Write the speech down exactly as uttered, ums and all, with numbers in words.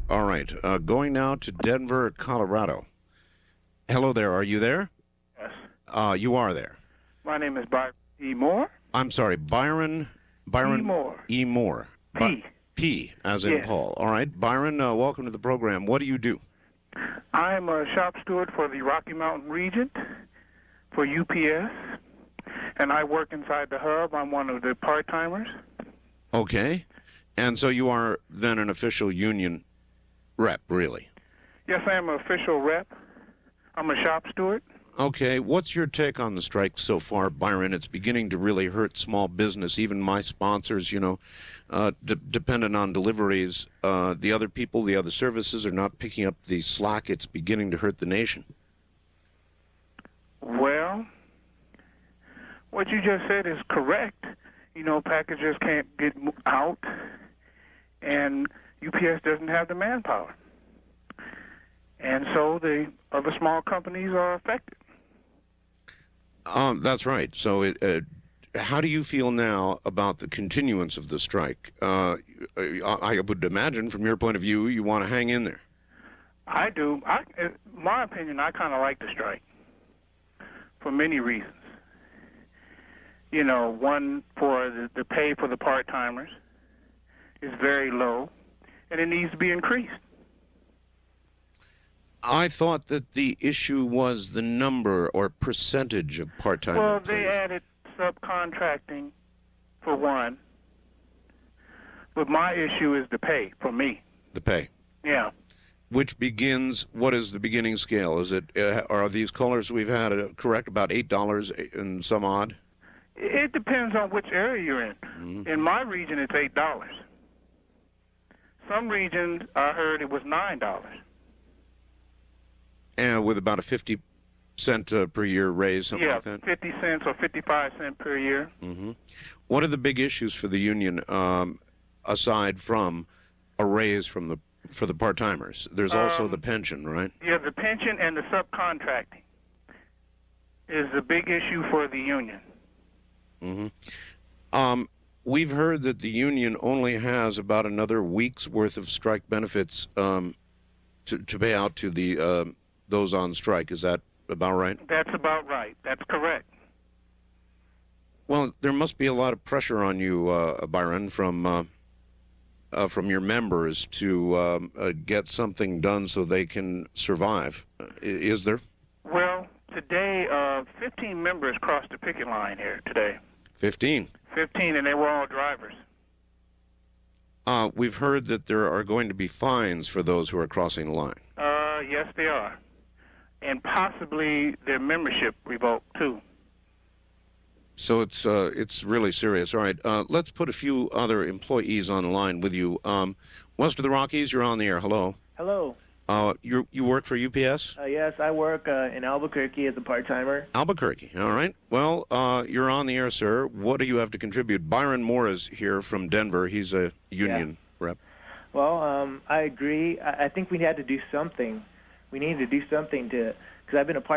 All right. Uh, going now to Denver, Colorado. Hello there. Are you there? Yes. Uh, you are there. My name is Byron E. Moore. I'm sorry, Byron. Byron E. Moore. E. Moore. P. Bi- P, as in Yes. Paul. All right. Byron, uh, welcome to the program. What do you do? I'm a shop steward for the Rocky Mountain region for U P S, and I work inside the hub. I'm one of the part-timers. Okay. And so you are then an official union rep, really? Yes, I am an official rep. I'm a shop steward. Okay. What's your take on the strike so far, Byron? It's beginning to really hurt small business. Even my sponsors, you know, uh, d- dependent on deliveries. Uh, the other people, the other services are not picking up the slack. It's beginning to hurt the nation. Well, what you just said is correct. You know, packages can't get mo- out, and U P S doesn't have the manpower. And so the other small companies are affected. Um, that's right. So it, uh, how do you feel now about the continuance of the strike? Uh, I, I would imagine, from your point of view, you want to hang in there. I do. I, in my opinion, I kind of like the strike for many reasons. You know, one, for the, the pay for the part-timers is very low, and it needs to be increased. I thought that the issue was the number or percentage of part-time Well, employees. they added subcontracting for one, but my issue is the pay for me. The pay. Yeah. Which begins, what is the beginning scale? Is it, uh, are these colors we've had uh, correct, about eight dollars and some odd? It depends on which area you're in. Mm-hmm. In my region, it's eight dollars. Some regions, I heard it was nine dollars. And with about a fifty cent uh, per year raise, something Yeah, like that? fifty cents or fifty-five cents per year. Mm-hmm. What are the big issues for the union, um, aside from a raise from the for the part-timers? There's also Um, the pension, right? Yeah, the pension and the subcontracting is the big issue for the union. Mm-hmm. Um, we've heard that the union only has about another week's worth of strike benefits um, to, to pay out to the uh, those on strike. Is that about right? That's about right. That's correct. Well, there must be a lot of pressure on you, uh, Byron, from uh, uh, from your members to um, uh, get something done so they can survive. Uh, is there? Well, today, uh, fifteen members crossed the picket line here today. Fifteen. fifteen, and they were all drivers. Uh, we've heard that there are going to be fines for those who are crossing the line. Uh, yes, they are. And possibly their membership revoked, too. So it's uh, it's really serious. All right, uh, let's put a few other employees on the line with you. Um, West of the Rockies, you're on the air. Hello. Hello. Uh, you you work for U P S? Uh, yes, I work uh, in Albuquerque as a part-timer. Albuquerque. All right. Well, uh, you're on the air, sir. What do you have to contribute? Byron Moore is here from Denver. He's a union Yeah. rep. Well, um, I agree. I, I think we had to do something. We need to do something to, because I've been a part